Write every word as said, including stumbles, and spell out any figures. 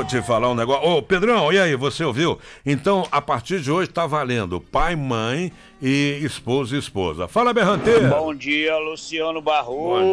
te falar um negócio. Ô, Pedrão, e aí, você ouviu? Então, a partir de hoje tá valendo pai, mãe e esposo e esposa. Fala, Berranteiro. Bom dia, Luciano Barroso.